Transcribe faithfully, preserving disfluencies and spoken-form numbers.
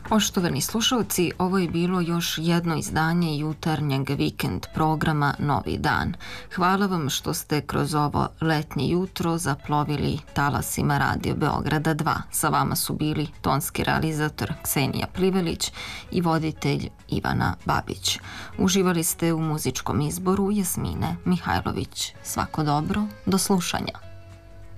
Poštovani slušalci, ovo je bilo još jedno izdanje jutarnjeg vikend programa Novi dan. Hvala vam što ste kroz ovo letnje jutro zaplovili talasima Radio Beograda dva. Sa vama su bili tonski realizator Ksenija Plivelić i voditelj Ivana Babić. Uživali ste u muzičkom izboru Jasmine Mihajlović. Svako dobro, do slušanja.